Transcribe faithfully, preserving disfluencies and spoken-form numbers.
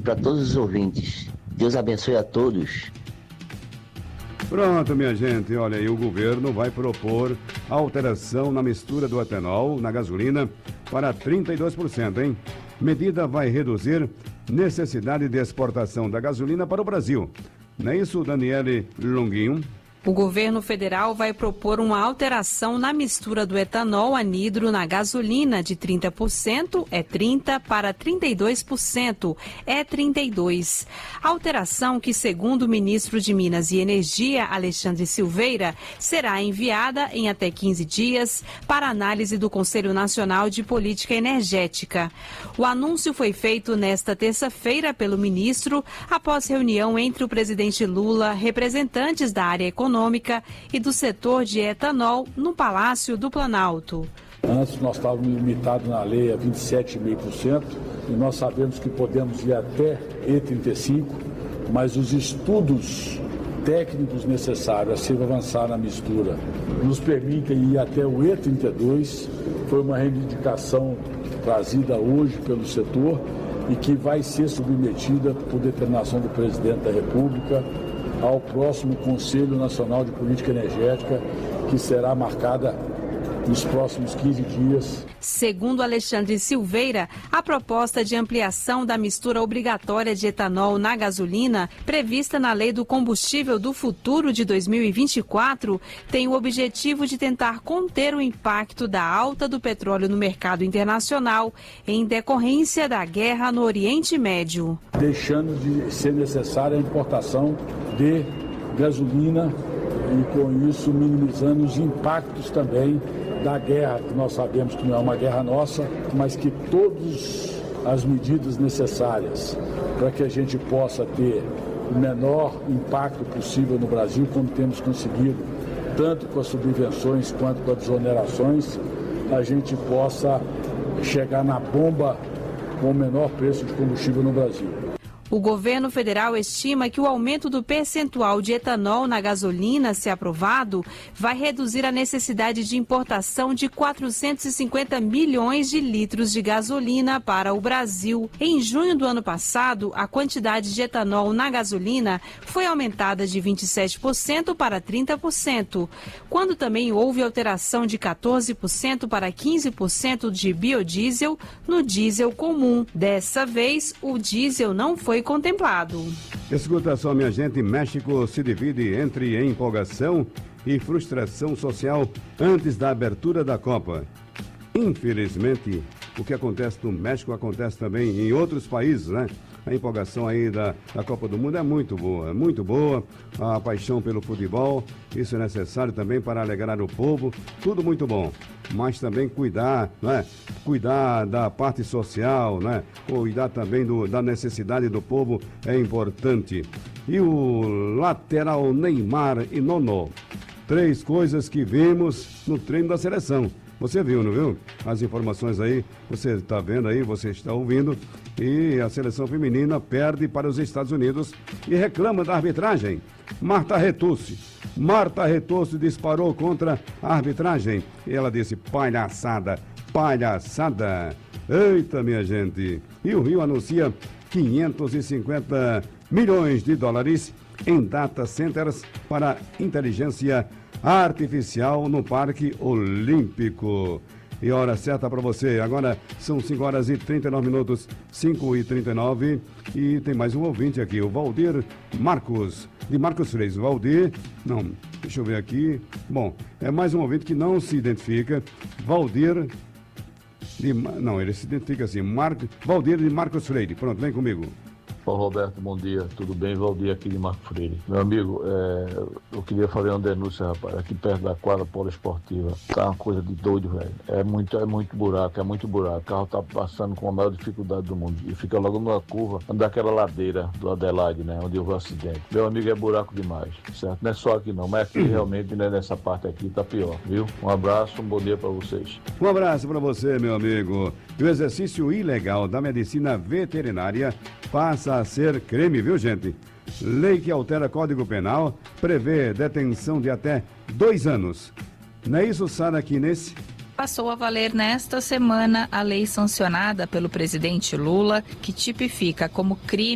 para todos os ouvintes. Deus abençoe a todos. Pronto, minha gente, olha aí, o governo vai propor alteração na mistura do etanol na gasolina para trinta e dois por cento, hein? Medida vai reduzir necessidade de exportação da gasolina para o Brasil. Não é isso, Daniele Longuinho? O governo federal vai propor uma alteração na mistura do etanol anidro na gasolina de trinta por cento, é trinta, para trinta e dois por cento, é trinta e dois. Alteração que, segundo o ministro de Minas e Energia, Alexandre Silveira, será enviada em até quinze dias para análise do Conselho Nacional de Política Energética. O anúncio foi feito nesta terça-feira pelo ministro, após reunião entre o presidente Lula, representantes da área econômica e do setor de etanol no Palácio do Planalto. Antes nós estávamos limitados na lei a vinte e sete vírgula cinco por cento e nós sabemos que podemos ir até E trinta e cinco, mas os estudos técnicos necessários a se avançar na mistura nos permitem ir até o E trinta e dois. Foi uma reivindicação trazida hoje pelo setor e que vai ser submetida por determinação do presidente da República ao próximo Conselho Nacional de Política Energética, que será marcada nos próximos quinze dias. Segundo Alexandre Silveira, a proposta de ampliação da mistura obrigatória de etanol na gasolina, prevista na Lei do Combustível do Futuro de dois mil e vinte e quatro, tem o objetivo de tentar conter o impacto da alta do petróleo no mercado internacional em decorrência da guerra no Oriente Médio. Deixando de ser necessária a importação de gasolina e, com isso, minimizando os impactos também da guerra, que nós sabemos que não é uma guerra nossa, mas que todas as medidas necessárias para que a gente possa ter o menor impacto possível no Brasil, como temos conseguido, tanto com as subvenções quanto com as desonerações, a gente possa chegar na bomba com o menor preço de combustível no Brasil. O governo federal estima que o aumento do percentual de etanol na gasolina, se aprovado, vai reduzir a necessidade de importação de quatrocentos e cinquenta milhões de litros de gasolina para o Brasil. Em junho do ano passado, a quantidade de etanol na gasolina foi aumentada de vinte e sete por cento para trinta por cento, quando também houve alteração de quatorze por cento para quinze por cento de biodiesel no diesel comum. Dessa vez, o diesel não foi contemplado. Escuta só, minha gente, México se divide entre empolgação e frustração social antes da abertura da Copa. Infelizmente, o que acontece no México acontece também em outros países, né? A empolgação aí da, da Copa do Mundo é muito boa, é muito boa. A paixão pelo futebol, isso é necessário também para alegrar o povo, tudo muito bom. Mas também cuidar, né? Cuidar da parte social, né? Cuidar também do, da necessidade do povo é importante. E o lateral Neymar e Nono, três coisas que vimos no treino da seleção. Você viu, não viu? As informações aí, você está vendo aí, você está ouvindo. E a seleção feminina perde para os Estados Unidos e reclama da arbitragem. Marta Retucci. Marta Retucci disparou contra a arbitragem. E ela disse, palhaçada, palhaçada. Eita, minha gente. E o Rio anuncia quinhentos e cinquenta milhões de dólares em data centers para inteligência artificial no Parque Olímpico. E hora certa para você, agora são cinco horas e trinta e nove minutos, cinco e trinta e nove, e tem mais um ouvinte aqui, o Valdir Marcos, de Marcos Freire. Valdir, não, deixa eu ver aqui, bom, é mais um ouvinte que não se identifica, Valdir, de, não, ele se identifica assim, Mar, Valdir de Marcos Freire, pronto, vem comigo. Ô Roberto, bom dia, tudo bem? Valdir aqui de Marco Freire. Meu amigo, é, eu queria fazer uma denúncia, rapaz, aqui perto da quadra poliesportiva. Tá uma coisa de doido, velho. É muito, é muito buraco, é muito buraco. O carro tá passando com a maior dificuldade do mundo. E fica logo numa curva, daquela ladeira do Adelaide, né? Onde houve o acidente. Meu amigo, é buraco demais, certo? Não é só aqui não, mas aqui realmente, né, nessa parte aqui tá pior, viu? Um abraço, um bom dia pra vocês. Um abraço pra você, meu amigo. E o exercício ilegal da medicina veterinária passa a ser crime, viu, gente? Lei que altera Código Penal prevê detenção de até dois anos. Não é isso, Sara Quinês? Passou a valer nesta semana a lei sancionada pelo presidente Lula, que tipifica como crime